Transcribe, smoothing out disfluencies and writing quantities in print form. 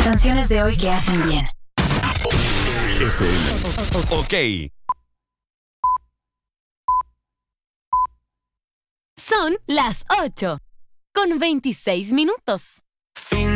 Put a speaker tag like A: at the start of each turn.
A: Canciones de hoy que hacen bien.
B: Ok.
C: Son las 8:26.